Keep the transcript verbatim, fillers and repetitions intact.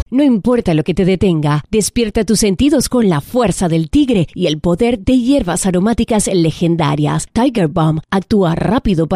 No importa lo que te detenga, despierta tus sentidos con la fuerza del tigre y el poder de hierbas aromáticas legendarias. Tiger Balm actúa rápido para